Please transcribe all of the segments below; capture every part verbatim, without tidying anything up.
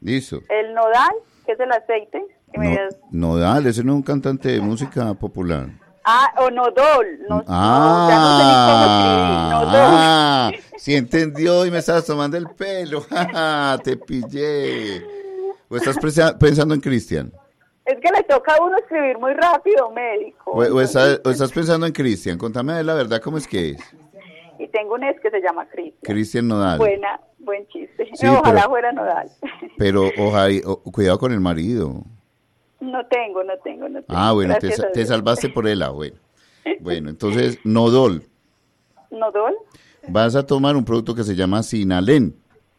Listo. El nodal, que es el aceite. Que me No, digas- Nodal, ese no es un cantante de música popular. Ah, o nodol. No, Ah, no, ya no sé ni cómo escribir. Nodol. ah, sí entendió y me estabas tomando el pelo. Te pillé. ¿O estás presa- pensando en Cristian? Es que le toca a uno escribir muy rápido, médico. O, o estás, o estás pensando en Cristian. Contame la verdad, ¿cómo es que es? Y tengo un ex que se llama Cristian. Cristian Nodal. Buena, buen chiste. Sí, Ojalá pero- fuera nodal. Pero ojalá, o- cuidado con el marido. No tengo, no tengo, no tengo. Ah, bueno, te, Gracias sa- a te Dios. salvaste por el lado. Bueno. Bueno, entonces, Nodol. ¿Nodol? Vas a tomar un producto que se llama Sinalén.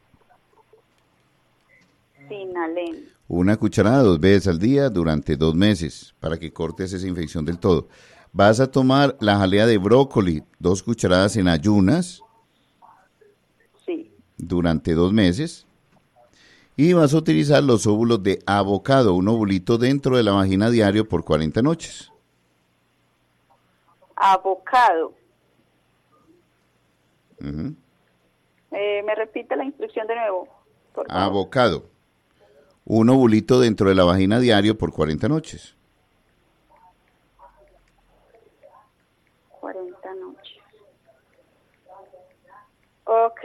Sinalén. Una cucharada dos veces al día durante dos meses para que cortes esa infección del todo. Vas a tomar la jalea de brócoli, dos cucharadas en ayunas Sí. durante dos meses. Y vas a utilizar los óvulos de avocado, un ovulito dentro de la vagina diario por cuarenta noches. Avocado. Ujú. Eh, ¿Me repite la instrucción de nuevo? Por favor. Avocado, un ovulito dentro de la vagina diario por cuarenta noches. cuarenta noches. Ok.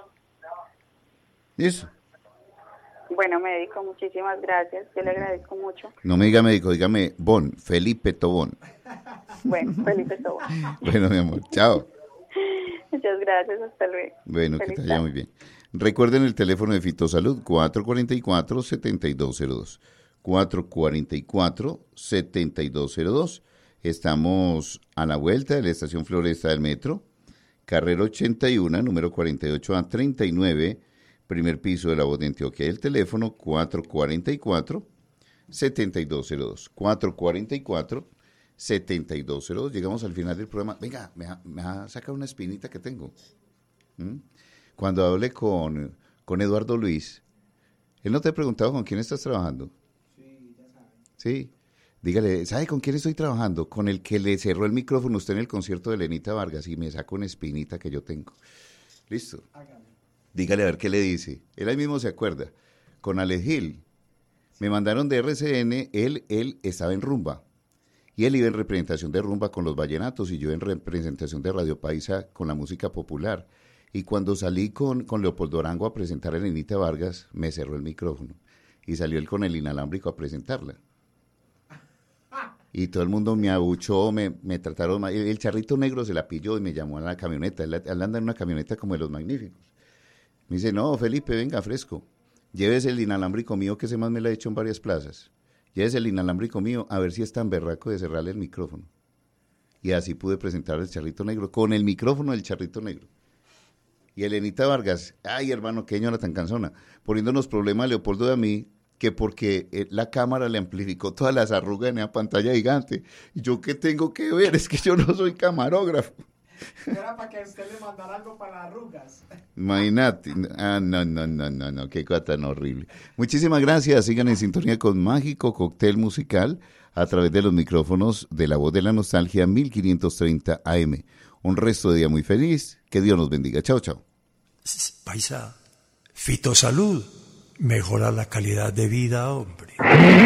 Eso. Bueno, médico, muchísimas gracias. Yo le agradezco mucho. No me diga médico, dígame Bon, Felipe Tobón. Bueno, Felipe Tobo. Bueno, mi amor, chao. Muchas gracias. Hasta luego. Bueno, que Feliz te vaya tarde. muy bien. Recuerden el teléfono de Fitosalud, cuatro cuatro cuatro, siete dos cero dos. cuatro cuatro cuatro, siete dos cero dos. Estamos a la vuelta de la estación Floresta del Metro, carrera ochenta y uno, número cuarenta y ocho a treinta y nueve, primer piso de la Voz de Antioquia. El teléfono cuatro cuatro cuatro, siete dos cero dos. cuatro cuatro cuatro, siete dos cero dos. Llegamos al final del programa. Venga, me ha, me ha sacado una espinita que tengo. ¿Mm? Cuando hablé con, con Eduardo Luis, él no te ha preguntado con quién estás trabajando. Sí, ya saben. Sí. Dígale, ¿sabe con quién estoy trabajando? Con el que le cerró el micrófono usted en el concierto de Lenita Vargas y me saca una espinita que yo tengo. Listo. Hágale. Dígale a ver qué le dice. Él ahí mismo se acuerda. Con Alex Gil. Me mandaron de R C N, él, él estaba en rumba. Y él iba en representación de rumba con los vallenatos y yo en representación de Radio Paisa con la música popular. Y cuando salí con, con Leopoldo Arango a presentar a Lenita Vargas, me cerró el micrófono. Y salió él con el inalámbrico a presentarla. Y todo el mundo me abuchó, me, me trataron mal. El, el charrito negro se la pilló y me llamó a la camioneta. Él, él anda en una camioneta como de los magníficos. Me dice, no, Felipe, venga, fresco. Llévese el inalámbrico mío, que ese más me lo ha hecho en varias plazas. Llévese el inalámbrico mío, a ver si es tan berraco de cerrarle el micrófono. Y así pude presentar el charrito negro, con el micrófono del charrito negro. Y Elenita Vargas, ay hermano, qué ñora tan cansona, poniéndonos problemas a Leopoldo y a mí, que porque eh, la cámara le amplificó todas las arrugas en la pantalla gigante. Y yo, ¿qué tengo que ver? Es que yo no soy camarógrafo. Era para que usted le mandara algo para las arrugas. Imagínate. Ah, no, no, no, no, no, qué cosa tan horrible. Muchísimas gracias. Sigan en sintonía con Mágico Cóctel Musical a través de los micrófonos de La Voz de la Nostalgia mil quinientos treinta A M. Un resto de día muy feliz. Que Dios nos bendiga. Chao, chao. Paisa, Fitosalud mejora la calidad de vida, hombre.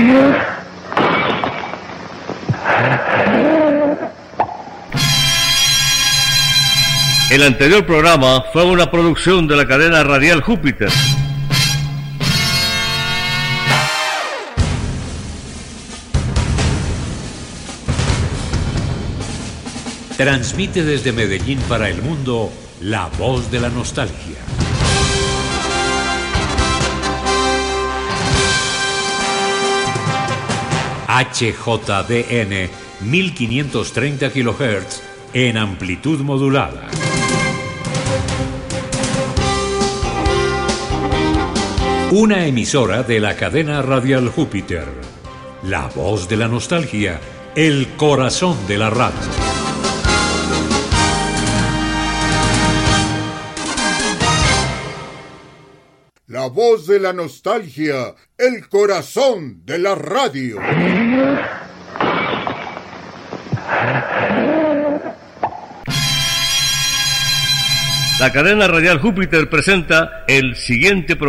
El anterior programa fue una producción de la cadena radial Júpiter. Transmite desde Medellín para el mundo La Voz de la Nostalgia. H J D N mil quinientos treinta kilohertz en amplitud modulada. Una emisora de la cadena radial Júpiter. La Voz de la Nostalgia, el corazón de la radio. La Voz de la Nostalgia, el corazón de la radio. La cadena radial Júpiter presenta el siguiente programa.